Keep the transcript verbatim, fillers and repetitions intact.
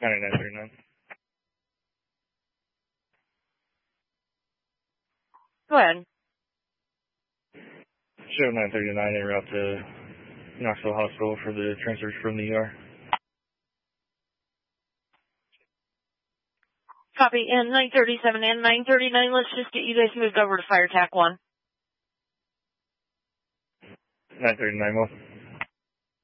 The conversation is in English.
ninety-nine thirty-nine. Go ahead. Show nine thirty-nine en route to Knoxville Hospital for the transfers from the E R. Copy. And nine thirty-seven and nine thirty-nine, let's just get you guys moved over to Fire Tac one. nine thirty-nine, well.